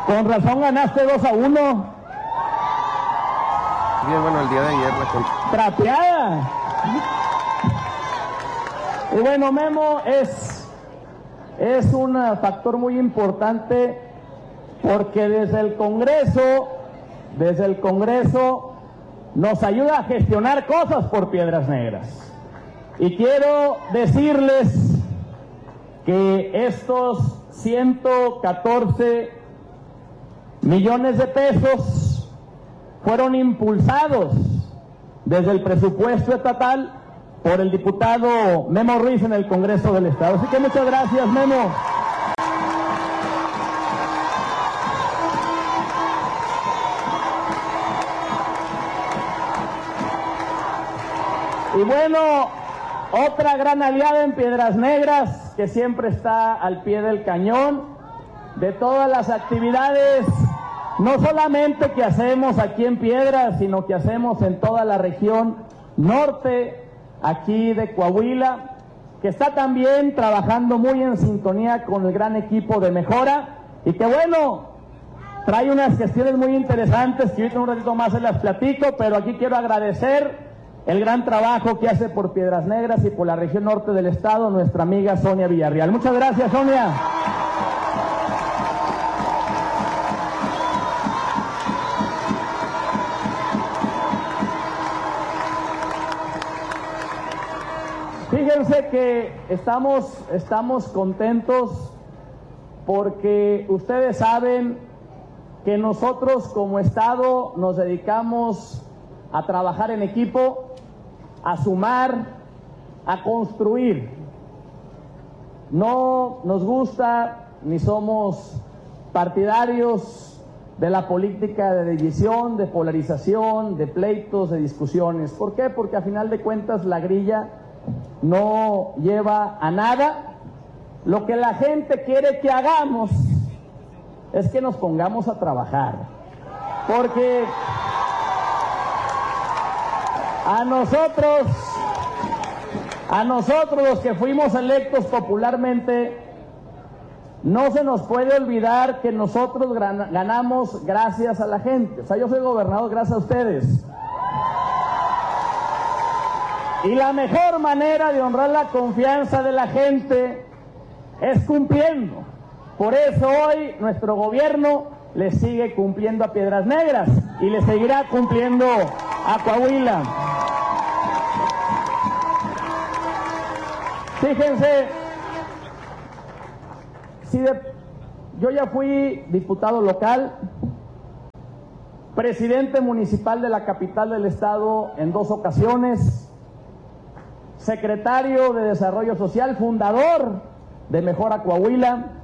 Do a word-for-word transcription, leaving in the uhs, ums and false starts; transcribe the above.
Con razón ganaste dos a uno. Bien, bueno, el día de ayer la contra. Trapeada. Y bueno, Memo es, es un factor muy importante porque desde el Congreso, desde el Congreso nos ayuda a gestionar cosas por Piedras Negras. Y quiero decirles que estos ciento catorce millones de pesos fueron impulsados desde el presupuesto estatal por el diputado Memo Ruiz en el Congreso del Estado. Así que muchas gracias, Memo. Y bueno, otra gran aliada en Piedras Negras, que siempre está al pie del cañón de todas las actividades, no solamente que hacemos aquí en Piedras, sino que hacemos en toda la región norte, aquí de Coahuila, que está también trabajando muy en sintonía con el gran equipo de Mejora, y que bueno, trae unas gestiones muy interesantes, que ahorita un ratito más se las platico, pero aquí quiero agradecer el gran trabajo que hace por Piedras Negras y por la región norte del estado nuestra amiga Sonia Villarreal. Muchas gracias, Sonia. Fíjense que estamos, estamos contentos porque ustedes saben que nosotros como Estado nos dedicamos a trabajar en equipo, a sumar, a construir. No nos gusta ni somos partidarios de la política de división, de polarización, de pleitos, de discusiones. ¿Por qué? Porque a final de cuentas la grilla no lleva a nada. Lo que la gente quiere que hagamos es que nos pongamos a trabajar, porque a nosotros, a nosotros los que fuimos electos popularmente, no se nos puede olvidar que nosotros ganamos gracias a la gente. O sea, yo soy gobernador gracias a ustedes. Y la mejor manera de honrar la confianza de la gente es cumpliendo. Por eso hoy nuestro gobierno le sigue cumpliendo a Piedras Negras y le seguirá cumpliendo a Coahuila. Fíjense, si de, yo ya fui diputado local, presidente municipal de la capital del estado en dos ocasiones, secretario de Desarrollo Social, fundador de Mejora Coahuila,